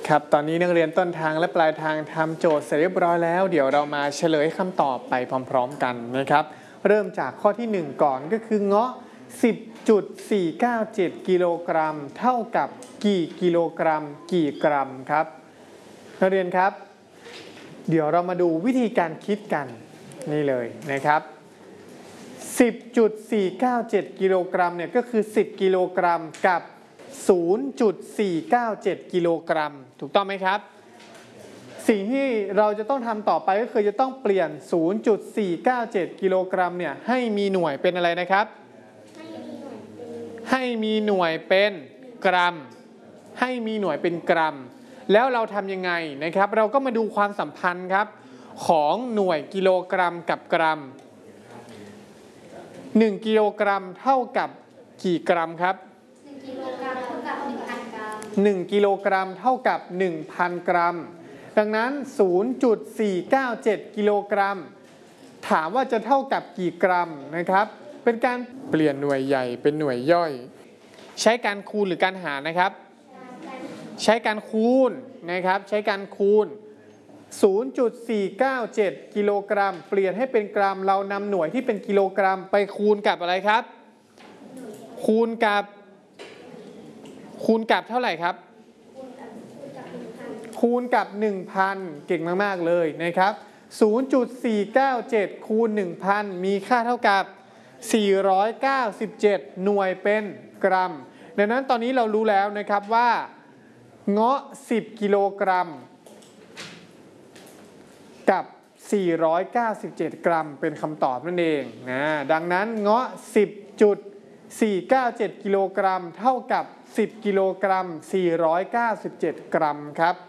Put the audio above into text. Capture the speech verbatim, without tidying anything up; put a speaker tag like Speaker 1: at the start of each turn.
Speaker 1: ครับตอนนี้นักเรียนต้นทางและปลายทางทำโจทย์เสร็จเรียบร้อยแล้วเดี๋ยวเรามาเฉลยคำตอบไปพร้อมๆกันนะครับเริ่มจากข้อที่หนึ่งก่อนก็คือเงาะ สิบจุดสี่เก้าเจ็ด กิโลกรัมเท่ากับกี่กิโลกรัมกี่กรัมครับนักเรียนครับเดี๋ยวเรามาดูวิธีการคิดกันนี่เลยนะครับ สิบจุดสี่เก้าเจ็ด กิโลกรัมเนี่ยก็คือสิบกิโลกรัมกับ ศูนย์จุดสี่เก้าเจ็ด กิโลกรัมถูกต้องไหมครับสิ่งที่เราจะต้องทำต่อไปก็คือจะต้องเปลี่ยน ศูนย์จุดสี่เก้าเจ็ด กิโลกรัมเนี่ยให้มีหน่วยเป็นอะไรนะครับให้มีหน่วยเป็นกรัมให้มีหน่วยเป็นกรัมแล้วเราทำยังไงนะครับเราก็มาดูความสัมพันธ์ครับของหน่วยกิโลกรัมกับกรัมหนึ่งกิโลกรัมเท่ากับกี่กรัมครับหนึ่งกิโลกรัมเท่ากับ หนึ่งพัน กรัมหนึ่งกิโลกรัมเท่ากับ หนึ่งพัน กรัมดังนั้น ศูนย์จุดสี่เก้าเจ็ด กิโลกรัมถามว่าจะเท่ากับกี่กรัมนะครับเป็นการเปลี่ยนหน่วยใหญ่เป็นหน่วยย่อยใช้การคูณหรือการหารนะครับใช้การคูณนะครับใช้การคูณ ศูนย์จุดสี่เก้าเจ็ด กิโลกรัมเปลี่ยนให้เป็นกรัมเรานำหน่วยที่เป็นกิโลกรัมไปคูณกับอะไรครับคูณกับคูณกับเท่าไหร่ครับคูณกับ หนึ่งพัน เก่งมากๆเลยนะครับ ศูนย์จุดสี่เก้าเจ็ด คูณ หนึ่งพัน มีค่าเท่ากับสี่ร้อยเก้าสิบเจ็ดหน่วยเป็นกรัมดังนั้นตอนนี้เรารู้แล้วนะครับว่าเงาะสิบกิโลกรัมกับสี่ร้อยเก้าสิบเจ็ดกรัมเป็นคำตอบนั่นเองนะดังนั้นเงาะ สิบจุดสี่เก้าเจ็ด กิโลกรัมเท่ากับสิบกิโลกรัมสี่ร้อยเก้าสิบเจ็ดกรัมครับ